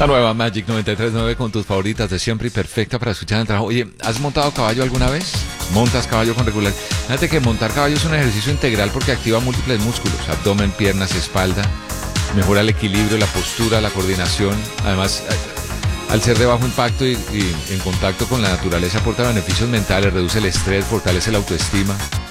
La nueva Magic 93.9 con tus favoritas de siempre y perfecta para escuchar en el trabajo. Oye, ¿has montado caballo alguna vez? ¿Montas caballo con regularidad? Fíjate que montar caballo es un ejercicio integral porque activa múltiples músculos, abdomen, piernas, espalda, mejora el equilibrio, la postura, la coordinación. Además, al ser de bajo impacto y en contacto con la naturaleza aporta beneficios mentales, reduce el estrés, fortalece la autoestima.